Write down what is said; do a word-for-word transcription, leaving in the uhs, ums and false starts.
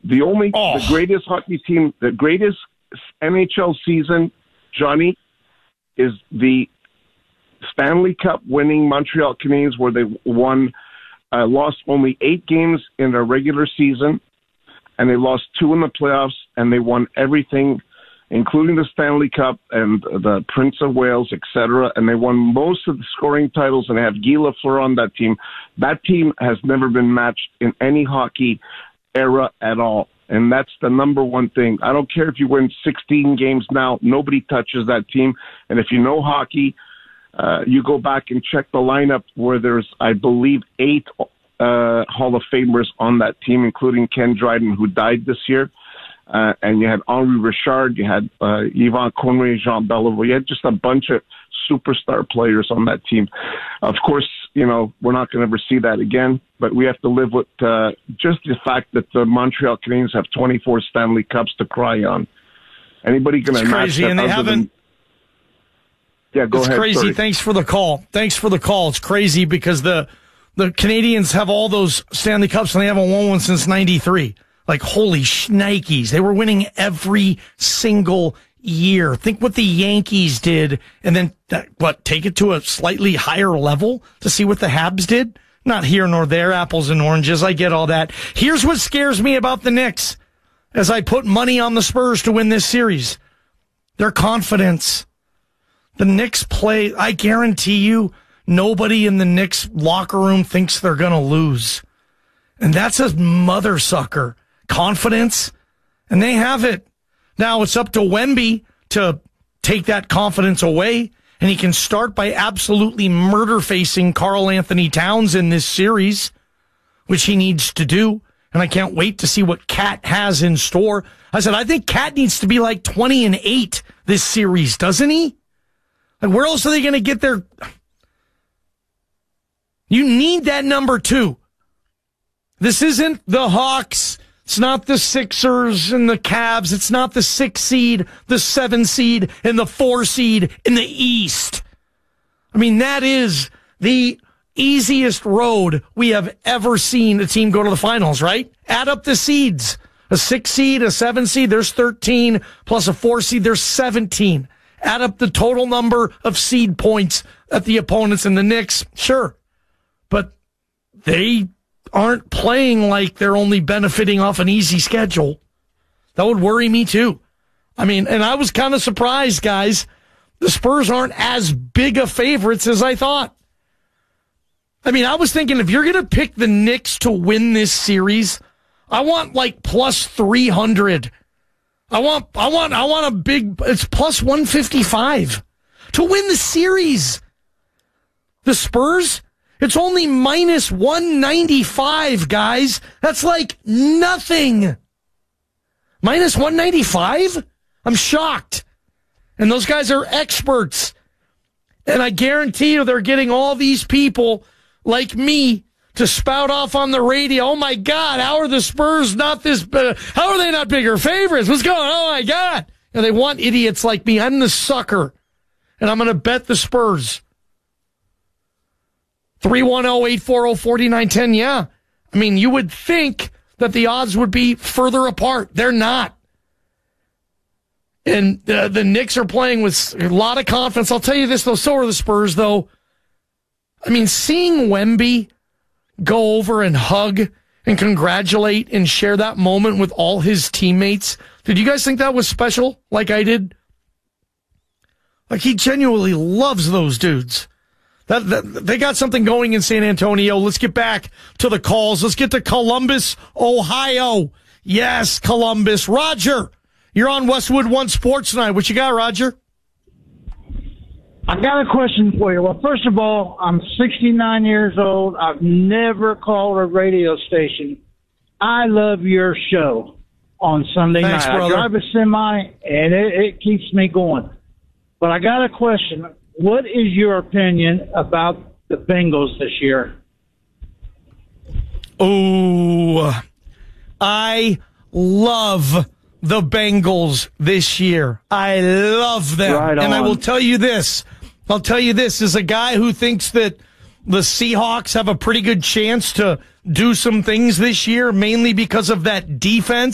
The only, oh. the greatest hockey team, the greatest N H L season, Johnny, is the Stanley Cup winning Montreal Canadiens, where they won, uh, lost only eight games in their regular season, and they lost two in the playoffs, and they won everything, including the Stanley Cup and the Prince of Wales, et cetera. And they won most of the scoring titles, and they have Guy Lafleur on that team. That team has never been matched in any hockey era at all. And that's the number one thing. I don't care if you win sixteen games now. Nobody touches that team. And if you know hockey, uh, you go back and check the lineup where there's, I believe, eight uh, Hall of Famers on that team, including Ken Dryden, who died this year. Uh, and you had Henri Richard, you had uh, Yvan Conway, Jean Beliveau. You had just a bunch of superstar players on that team. Of course, you know, we're not going to ever see that again, but we have to live with uh, just the fact that the Montreal Canadiens have twenty-four Stanley Cups to cry on. Anybody going to match that? And they haven't. Than... Yeah, go it's ahead. Crazy. Sorry. Thanks for the call. Thanks for the call. It's crazy because the the Canadians have all those Stanley Cups and they haven't won one since ninety-three. Like, holy shnikes. They were winning every single year. Think what the Yankees did, and then, that, what, take it to a slightly higher level to see what the Habs did? Not here nor there, apples and oranges. I get all that. Here's what scares me about the Knicks as I put money on the Spurs to win this series. Their confidence. The Knicks play, I guarantee you, nobody in the Knicks locker room thinks they're going to lose. And that's a mother sucker. Confidence, and they have it. Now it's up to Wemby to take that confidence away, and he can start by absolutely murder-facing Karl Anthony Towns in this series, which he needs to do, and I can't wait to see what Cat has in store. I said, I think Cat needs to be like twenty and eight this series, doesn't he? Like, where else are they going to get their... You need that number two. This isn't the Hawks. It's not the Sixers and the Cavs. It's not the six seed, the seven seed, and the four seed in the East. I mean, that is the easiest road we have ever seen a team go to the finals, right? Add up the seeds. A six seed, a seven seed, there's thirteen, plus a four seed, there's seventeen. Add up the total number of seed points at the opponents in the Knicks, sure. But they aren't playing like they're only benefiting off an easy schedule. That would worry me too. I mean, and I was kind of surprised, guys. The Spurs aren't as big a favorites as I thought. I mean, I was thinking if you're going to pick the Knicks to win this series, I want like plus three hundred. I want, I want, I want a big, it's plus one fifty-five to win the series. The Spurs, it's only minus one ninety-five, guys. That's like nothing. Minus one ninety-five? I'm shocked. And those guys are experts. And I guarantee you they're getting all these people like me to spout off on the radio. Oh, my God, how are the Spurs not this, uh, how are they not bigger favorites? What's going on? Oh, my God. And they want idiots like me. I'm the sucker. And I'm going to bet the Spurs. three one zero, eight four zero, four nine one zero, yeah. I mean, you would think that the odds would be further apart. They're not. And uh, the Knicks are playing with a lot of confidence. I'll tell you this, though, so are the Spurs, though. I mean, seeing Wemby go over and hug and congratulate and share that moment with all his teammates, did you guys think that was special like I did? Like, he genuinely loves those dudes. That, that, they got something going in San Antonio. Let's get back to the calls. Let's get to Columbus, Ohio. Yes, Columbus. Roger, you're on Westwood One Sports tonight. What you got, Roger? I got a question for you. Well, first of all, I'm sixty-nine years old. I've never called a radio station. I love your show on Sunday Thanks, night. brother. I drive a semi, and it, it keeps me going. But I got a question. What is your opinion about the Bengals this year? Oh, I love the Bengals this year. I love them. Right and I on. will tell you this. I'll tell you this. As a guy who thinks that the Seahawks have a pretty good chance to do some things this year, mainly because of that defense.